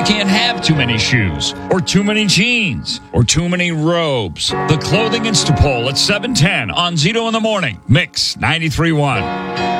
you can't have too many shoes, or too many jeans, or too many robes. The Clothing Instapol at 710 on Zito in the Morning. Mix 93.1.